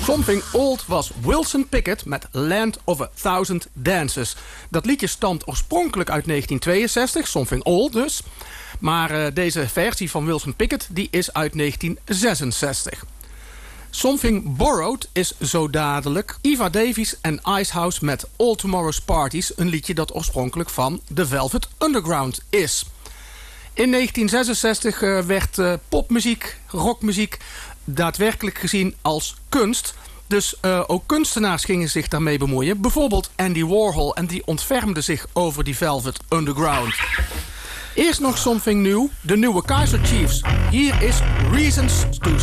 Something Old was Wilson Pickett met Land of a Thousand Dances. Dat liedje stamt oorspronkelijk uit 1962, Something Old dus. Maar deze versie van Wilson Pickett die is uit 1966. Something Borrowed is zo dadelijk Eva Davies en Icehouse met All Tomorrow's Parties. Een liedje dat oorspronkelijk van The Velvet Underground is. In 1966 werd popmuziek, rockmuziek daadwerkelijk gezien als kunst. Dus ook kunstenaars gingen zich daarmee bemoeien. Bijvoorbeeld Andy Warhol en die ontfermde zich over die Velvet Underground. Eerst nog something new, de nieuwe Kaiser Chiefs. Hier is Reasons to